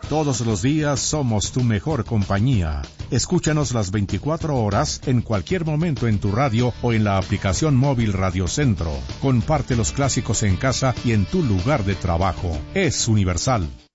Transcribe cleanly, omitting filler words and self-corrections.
Todos los días somos tu mejor compañía. Escúchanos las 24 horas, en cualquier momento en tu radio o en la aplicación móvil Radio Centro. Comparte los clásicos en casa y en tu lugar de trabajo. Es universal.